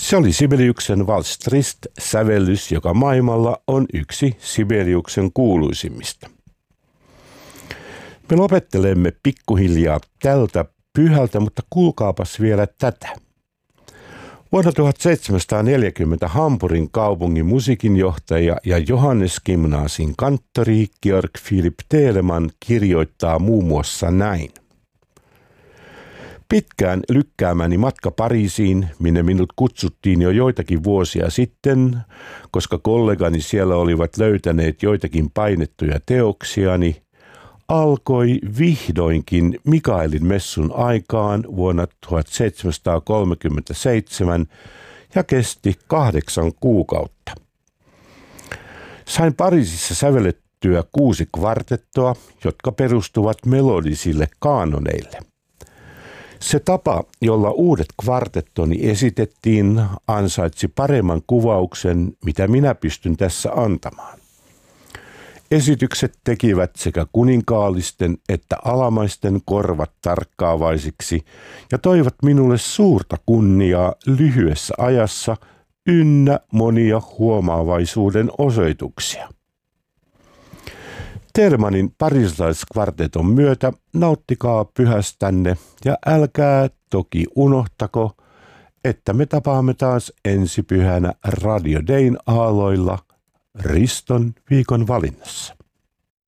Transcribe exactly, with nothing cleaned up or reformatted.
Se oli Sibeliuksen Vals Trist-sävellys, joka maailmalla on yksi Sibeliuksen kuuluisimmista. Me lopettelemme pikkuhiljaa tältä pyhältä, mutta kuulkaapas vielä tätä. Vuonna tuhatseitsemänsataaneljäkymmentä Hampurin kaupungin musiikinjohtaja ja Johannes Gymnasiin kanttori Georg Philipp Telemann kirjoittaa muun muassa näin. Pitkään lykkäämäni matka Pariisiin, minne minut kutsuttiin jo joitakin vuosia sitten, koska kollegani siellä olivat löytäneet joitakin painettuja teoksiani, alkoi vihdoinkin Mikaelin messun aikaan vuonna tuhatseitsemänsataakolmekymmentäseitsemän ja kesti kahdeksan kuukautta. Sain Pariisissa sävellettyä kuusi kvartettoa, jotka perustuvat melodisille kaanoneille. Se tapa, jolla uudet kvartettoni esitettiin, ansaitsi paremman kuvauksen, mitä minä pystyn tässä antamaan. Esitykset tekivät sekä kuninkaallisten että alamaisten korvat tarkkaavaisiksi ja toivat minulle suurta kunniaa lyhyessä ajassa ynnä monia huomaavaisuuden osoituksia. Telemannin parilaiskvarteton myötä nauttikaa pyhästänne ja älkää toki unohtako, että me tapaamme taas ensi pyhänä Radio Dayn aaloilla Riston viikon valinnassa.